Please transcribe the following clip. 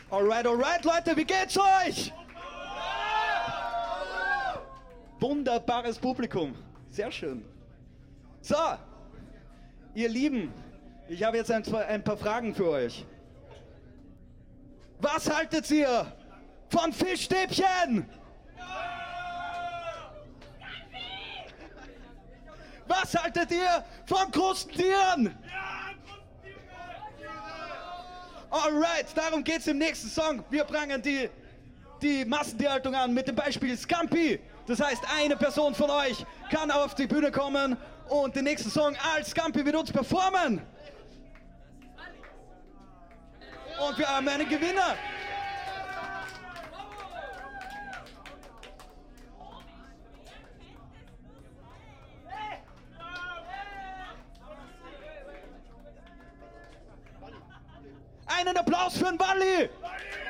Alright, Leute, wie geht's euch? Wunderbares Publikum. Sehr schön. So, ihr Lieben, ich habe jetzt ein paar Fragen für euch. Was haltet ihr von Fischstäbchen? Was haltet ihr von Krustentieren? Alright, darum geht's im nächsten Song. Wir prangern die Massentierhaltung an mit dem Beispiel Scampi. Das heißt, eine Person von euch kann auf die Bühne kommen und den nächsten Song als Scampi mit uns performen. Und wir haben einen Gewinner. Einen Applaus für den Walli!